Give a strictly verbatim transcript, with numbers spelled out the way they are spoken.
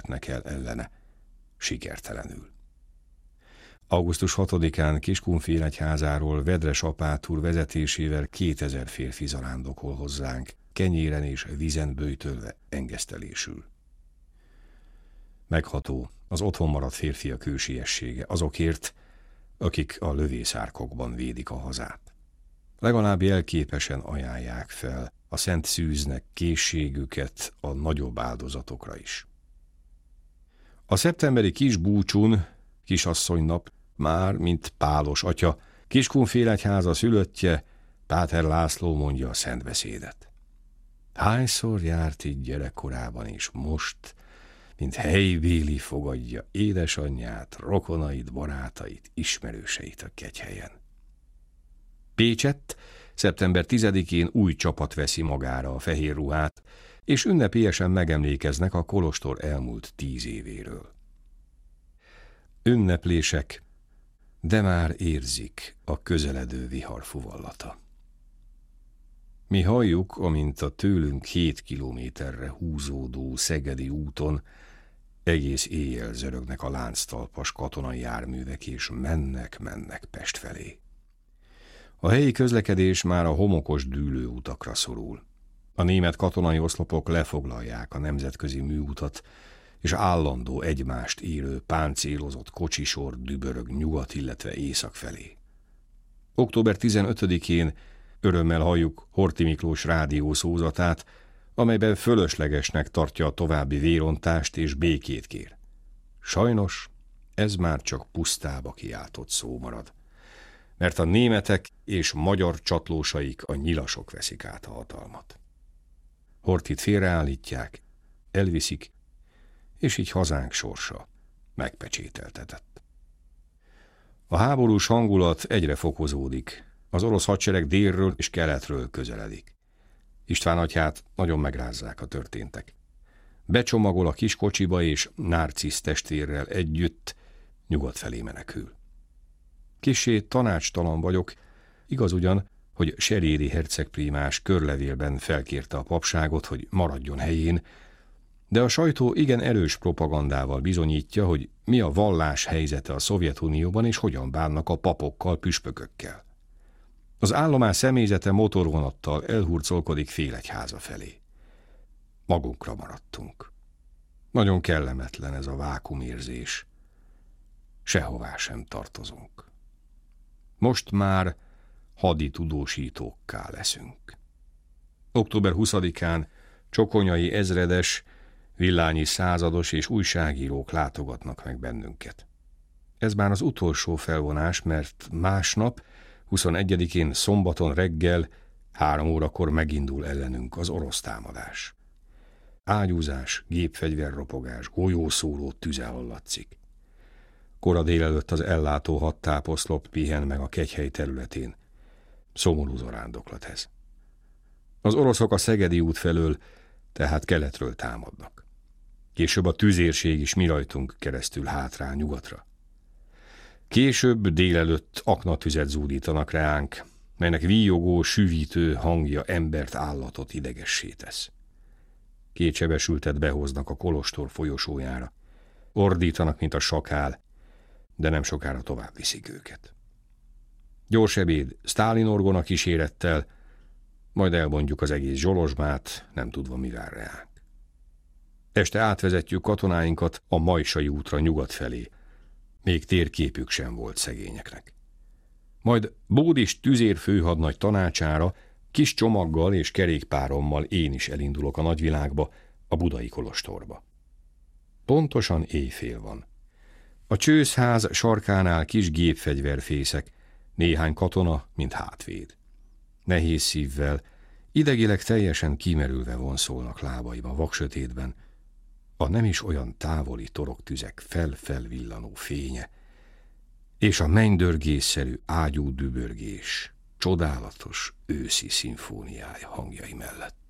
követnek el ellene. Sikertelenül. augusztus hatodikán Kiskunfélegyházáról Vedres Apát úr vezetésével kétezer férfi zarándokol hozzánk, kenyéren és vízen böjtölve engesztelésül. Megható az otthon maradt férfiak hősiessége azokért, akik a lövészárkokban védik a hazát. Legalább jelképesen ajánlják fel a Szent Szűznek készségüket a nagyobb áldozatokra is. A szeptemberi kis búcsun, kisasszonynap már, mint Pálos atya, Kiskunfélegyháza szülöttje, Páter László mondja a szentbeszédet. Hányszor járt így gyerekkorában, és most, mint helybéli fogadja édesanyját, rokonait, barátait, ismerőseit a Kegyhelyen. Pécsett szeptember tizedikén új csapat veszi magára a fehér ruhát, és ünnepélyesen megemlékeznek a kolostor elmúlt tíz évéről. Ünneplések, de már érzik a közeledő vihar fuvallata. Mi halljuk, amint a tőlünk hét kilométerre húzódó Szegedi úton egész éjjel zörögnek a lánctalpas katonai járművek, és mennek-mennek Pest felé. A helyi közlekedés már a homokos dűlőutakra szorul. A német katonai oszlopok lefoglalják a nemzetközi műutat, és állandó egymást érő páncélozott kocsisor dübörög nyugat, illetve észak felé. október tizenötödikén örömmel halljuk Horthy Miklós rádiószózatát, amelyben fölöslegesnek tartja a további vérontást és békét kér. Sajnos ez már csak pusztába kiáltott szó marad, mert a németek és magyar csatlósaik, a nyilasok veszik át a hatalmat. Horthyt félreállítják, elviszik, és így hazánk sorsa megpecsételtetett. A háborús hangulat egyre fokozódik, az orosz hadsereg délről és keletről közeledik. István atyát nagyon megrázzák a történtek. Becsomagol a kis kocsiba, és Nárcisz testvérrel együtt nyugat felé menekül. Kissé tanácstalan vagyok, igaz ugyan, hogy Serédi hercegprímás körlevélben felkérte a papságot, hogy maradjon helyén, de a sajtó igen erős propagandával bizonyítja, hogy mi a vallás helyzete a Szovjetunióban, és hogyan bánnak a papokkal, püspökökkel. Az állomás személyzete motorvonattal elhurcolkodik Félegyháza felé. Magunkra maradtunk. Nagyon kellemetlen ez a vákumérzés. Sehová sem tartozunk. Most már hadi tudósítókká leszünk. október huszadikán Csokonyai ezredes, Villányi százados és újságírók látogatnak meg bennünket. Ez már az utolsó felvonás, mert másnap, huszonegyedikén szombaton reggel, három órakor megindul ellenünk az orosz támadás. Ágyúzás, gépfegyverropogás, golyószóró tüze hallatszik. Kora délelőtt az ellátó hadtáposzlop pihen meg a Kegyhely területén. Szomorú zarándoklat ez. Az oroszok a Szegedi út felől, tehát keletről támadnak. Később a tüzérség is mi rajtunk keresztül hátrál nyugatra. Később délelőtt aknatüzet zúdítanak reánk, melynek víjogó, süvítő hangja embert, állatot idegessé tesz. Két sebesültet behoznak a kolostor folyosójára. Ordítanak, mint a sakál, de nem sokára tovább viszik őket. Gyors ebéd, Sztálin orgona kísérettel, majd elbontjuk az egész Zsolozsmát, nem tudva mi vár reánk. Este átvezetjük katonáinkat a Majsai útra nyugat felé. Még térképük sem volt szegényeknek. Majd Bódis tüzérfőhadnagy tanácsára kis csomaggal és kerékpárommal én is elindulok a nagyvilágba, a budai kolostorba. Pontosan éjfél van. A csőszház sarkánál kis gépfegyverfészek, néhány katona, mint hátvéd. Nehéz szívvel, idegileg teljesen kimerülve vonszolnak lábaim a vaksötétben, a nem is olyan távoli toroktüzek fel-felvillanó fénye, és a mennydörgésszerű ágyú dübörgés csodálatos őszi szimfóniája hangjai mellett.